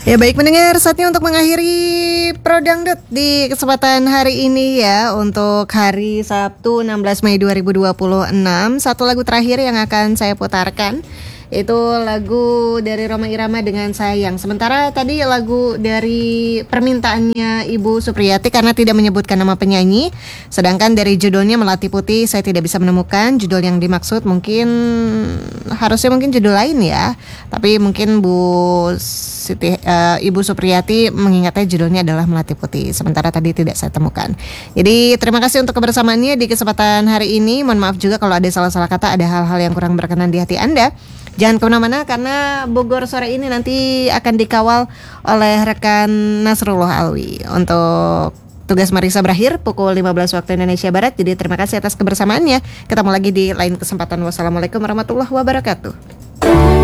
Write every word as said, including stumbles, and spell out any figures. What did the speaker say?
Ya baik mendengar, saatnya untuk mengakhiri Pro Dangdut di kesempatan hari ini ya. Untuk hari Sabtu enam belas Mei dua ribu dua puluh enam, satu lagu terakhir yang akan saya putarkan itu lagu dari Rhoma Irama dengan Sayang. Sementara tadi lagu dari permintaannya Ibu Supriyati karena tidak menyebutkan nama penyanyi. Sedangkan dari judulnya Melati Putih saya tidak bisa menemukan judul yang dimaksud. Mungkin harusnya mungkin judul lain ya. Tapi mungkin Bu Siti, uh, Ibu Supriyati mengingatnya judulnya adalah Melati Putih. Sementara tadi tidak saya temukan. Jadi terima kasih untuk kebersamaannya di kesempatan hari ini. Mohon maaf juga kalau ada salah-salah kata, ada hal-hal yang kurang berkenan di hati Anda. Jangan kemana-mana karena Bogor sore ini nanti akan dikawal oleh rekan Nasrullah Alwi. Untuk tugas Marisa berakhir pukul lima belas waktu Indonesia Barat. Jadi terima kasih atas kebersamaannya. Ketemu lagi di lain kesempatan. Wassalamualaikum warahmatullahi wabarakatuh.